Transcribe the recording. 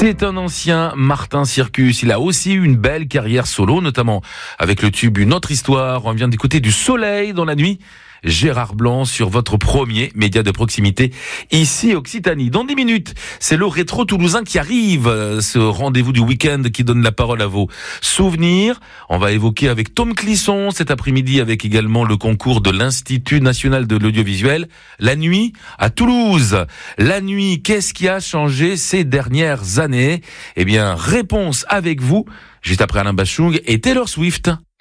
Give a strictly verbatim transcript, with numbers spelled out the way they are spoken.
C'est un ancien Martin Circus. Il a aussi eu une belle carrière solo, notamment avec le tube Une autre histoire. On vient d'écouter Du soleil dans la nuit. Gérard Blanc sur votre premier média de proximité ici Occitanie. Dans dix minutes, c'est le rétro toulousain qui arrive, ce rendez-vous du week-end qui donne la parole à vos souvenirs. On va évoquer avec Tom Clisson cet après-midi, avec également le concours de l'Institut national de l'audiovisuel, la nuit à Toulouse. La nuit, qu'est-ce qui a changé ces dernières années? Eh bien, réponse avec vous, juste après Alain Bachung et Taylor Swift.